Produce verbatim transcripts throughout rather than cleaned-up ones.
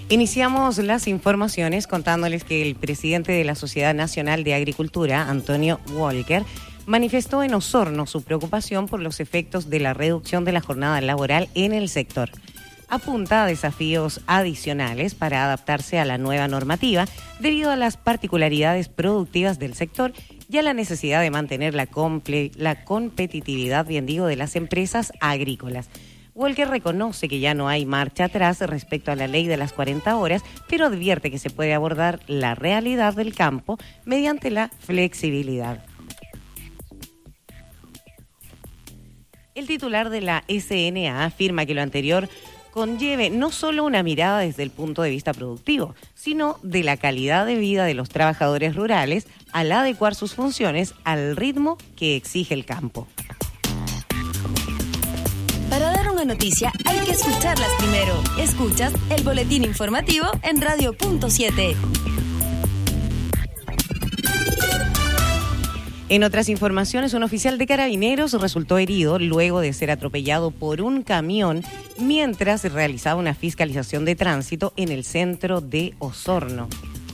Iniciamos las informaciones contándoles que el presidente de la Sociedad Nacional de Agricultura, Antonio Walker, manifestó en Osorno su preocupación por los efectos de la reducción de la jornada laboral en el sector. Apunta a desafíos adicionales para adaptarse a la nueva normativa debido a las particularidades productivas del sector y a la necesidad de mantener la, comple- la competitividad, bien digo, de las empresas agrícolas. Walker reconoce que ya no hay marcha atrás respecto a la ley de las cuarenta horas, pero advierte que se puede abordar la realidad del campo mediante la flexibilidad. El titular de la S N A afirma que lo anterior conlleve no solo una mirada desde el punto de vista productivo, sino de la calidad de vida de los trabajadores rurales al adecuar sus funciones al ritmo que exige el campo. Para dar una noticia hay que escucharlas primero. Escuchas el boletín informativo en Radio Punto siete. En otras informaciones, un oficial de Carabineros resultó herido luego de ser atropellado por un camión mientras realizaba una fiscalización de tránsito en el centro de Osorno.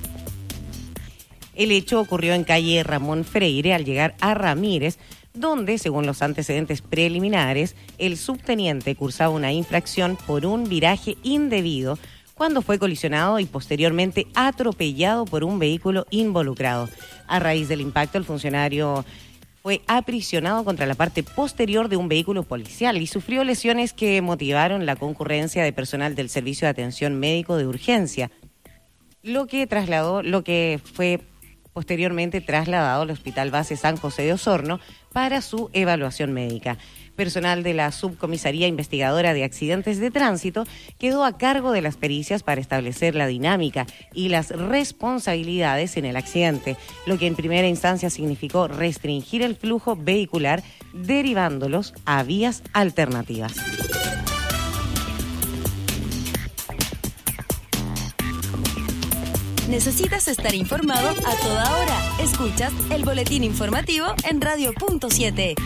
El hecho ocurrió en calle Ramón Freire al llegar a Ramírez, donde, según los antecedentes preliminares, el subteniente cursaba una infracción por un viraje indebido cuando fue colisionado y posteriormente atropellado por un vehículo involucrado. A raíz del impacto, el funcionario fue aprisionado contra la parte posterior de un vehículo policial y sufrió lesiones que motivaron la concurrencia de personal del Servicio de Atención Médico de Urgencia, lo que trasladó, lo que fue posteriormente trasladado al Hospital Base San José de Osorno para su evaluación médica. Personal de la Subcomisaría Investigadora de Accidentes de Tránsito quedó a cargo de las pericias para establecer la dinámica y las responsabilidades en el accidente, lo que en primera instancia significó restringir el flujo vehicular, derivándolos a vías alternativas. ¿Necesitas estar informado a toda hora? Escuchas el boletín informativo en Radio Punto siete.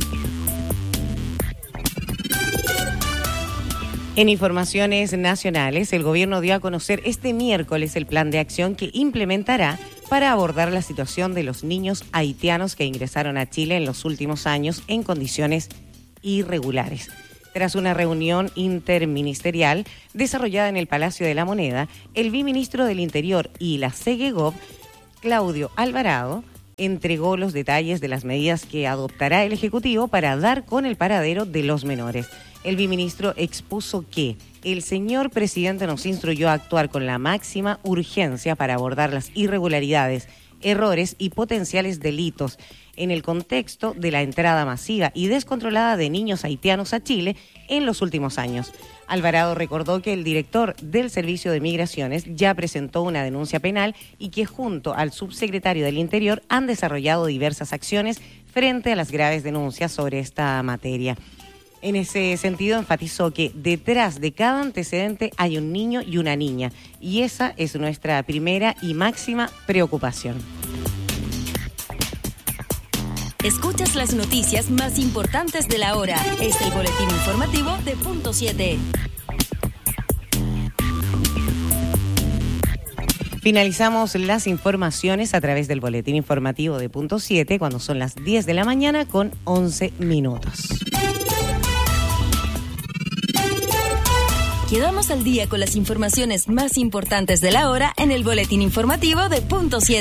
En informaciones nacionales, el gobierno dio a conocer este miércoles el plan de acción que implementará para abordar la situación de los niños haitianos que ingresaron a Chile en los últimos años en condiciones irregulares. Tras una reunión interministerial desarrollada en el Palacio de la Moneda, el viceministro del Interior y la SEGEGOV, Claudio Alvarado, entregó los detalles de las medidas que adoptará el Ejecutivo para dar con el paradero de los menores. El viceministro expuso que el señor presidente nos instruyó a actuar con la máxima urgencia para abordar las irregularidades, errores y potenciales delitos en el contexto de la entrada masiva y descontrolada de niños haitianos a Chile en los últimos años. Alvarado recordó que el director del Servicio de Migraciones ya presentó una denuncia penal y que junto al subsecretario del Interior han desarrollado diversas acciones frente a las graves denuncias sobre esta materia. En ese sentido, enfatizó que detrás de cada antecedente hay un niño y una niña, y esa es nuestra primera y máxima preocupación. Escuchas las noticias más importantes de la hora. Es el boletín informativo de Punto siete. Finalizamos las informaciones a través del boletín informativo de Punto siete cuando son las diez de la mañana con once minutos. Quedamos al día con las informaciones más importantes de la hora en el boletín informativo de Punto siete.